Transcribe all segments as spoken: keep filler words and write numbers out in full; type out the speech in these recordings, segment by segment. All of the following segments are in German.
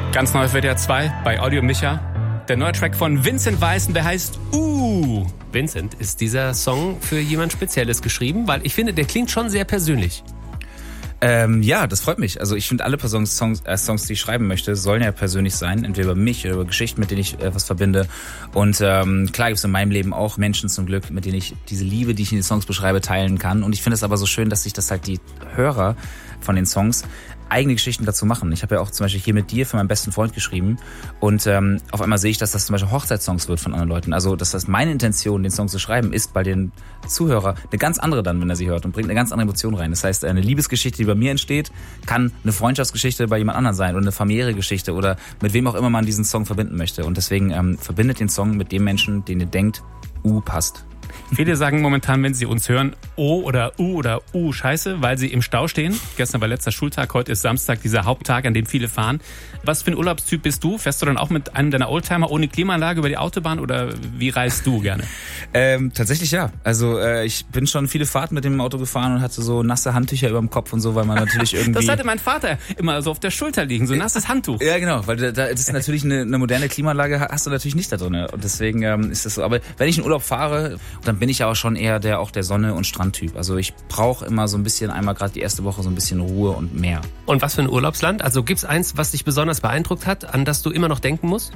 Ganz neu für W D R zwei bei Audio Micha. Der neue Track von Vincent Weiss, der heißt Uh. Vincent, ist dieser Song für jemand Spezielles geschrieben? Weil ich finde, der klingt schon sehr persönlich. Ähm, ja, das freut mich. Also ich finde, alle Songs, Songs, äh, Songs, die ich schreiben möchte, sollen ja persönlich sein. Entweder über mich oder über Geschichten, mit denen ich äh, was verbinde. Und ähm, klar gibt es in meinem Leben auch Menschen zum Glück, mit denen ich diese Liebe, die ich in den Songs beschreibe, teilen kann. Und ich finde es aber so schön, dass sich das halt die Hörer von den Songs eigene Geschichten dazu machen. Ich habe ja auch zum Beispiel hier mit dir für meinen besten Freund geschrieben und ähm, auf einmal sehe ich, dass das zum Beispiel Hochzeitssongs wird von anderen Leuten. Also dass das meine Intention, den Song zu schreiben, ist bei den Zuhörer eine ganz andere dann, wenn er sie hört und bringt eine ganz andere Emotion rein. Das heißt, eine Liebesgeschichte, die bei mir entsteht, kann eine Freundschaftsgeschichte bei jemand anderem sein oder eine familiäre Geschichte oder mit wem auch immer man diesen Song verbinden möchte. Und deswegen ähm, verbindet den Song mit dem Menschen, den ihr denkt, uh, passt. Viele sagen momentan, wenn sie uns hören, oh oder uh oder uh, scheiße, weil sie im Stau stehen. Gestern war letzter Schultag, heute ist Samstag, dieser Haupttag, an dem viele fahren. Was für ein Urlaubstyp bist du? Fährst du dann auch mit einem deiner Oldtimer ohne Klimaanlage über die Autobahn oder wie reist du gerne? Ähm, tatsächlich ja. Also äh, ich bin schon viele Fahrten mit dem Auto gefahren und hatte so nasse Handtücher über dem Kopf und so, weil man natürlich irgendwie... Das hatte mein Vater immer so auf der Schulter liegen, so ein nasses Handtuch. Ja, genau, weil da, da ist natürlich eine, eine moderne Klimaanlage, hast du natürlich nicht da drin. Und deswegen ähm, ist das so. Aber wenn ich in Urlaub fahre, dann bin ich ja auch schon eher der auch der Sonne- und Strandtyp. Also ich brauche immer so ein bisschen, einmal gerade die erste Woche so ein bisschen Ruhe und Meer. Und was für ein Urlaubsland? Also gibt's eins, was dich besonders beeindruckt hat, an das du immer noch denken musst?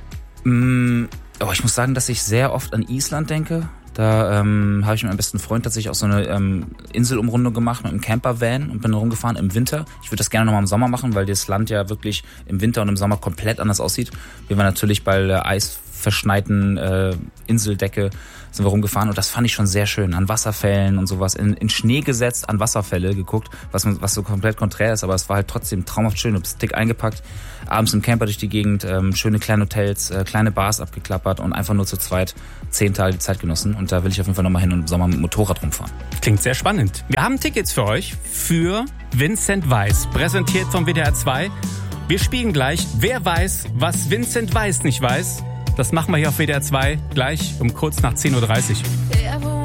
Mm, oh, ich muss sagen, dass ich sehr oft an Island denke. Da ähm, habe ich mit meinem besten Freund tatsächlich auch so eine ähm, Inselumrundung gemacht mit einem Campervan und bin rumgefahren im Winter. Ich würde das gerne nochmal im Sommer machen, weil das Land ja wirklich im Winter und im Sommer komplett anders aussieht. Wir waren natürlich bei der eisverschneiten äh, Inseldecke sind wir rumgefahren und das fand ich schon sehr schön. An Wasserfällen und sowas, in, in Schnee gesetzt, an Wasserfälle geguckt, was, was so komplett konträr ist, aber es war halt trotzdem traumhaft schön. Du bist dick eingepackt, abends im Camper durch die Gegend, ähm, schöne kleine Hotels, äh, kleine Bars abgeklappert und einfach nur zu zweit zehn Tage die Zeit genossen. Und da will ich auf jeden Fall nochmal hin und im Sommer mit dem Motorrad rumfahren. Klingt sehr spannend. Wir haben Tickets für euch für Vincent Weiss, präsentiert vom W D R zwei. Wir spielen gleich Wer weiß, was Vincent Weiss nicht weiß. Das machen wir hier auf W D R zwei gleich um kurz nach zehn Uhr dreißig.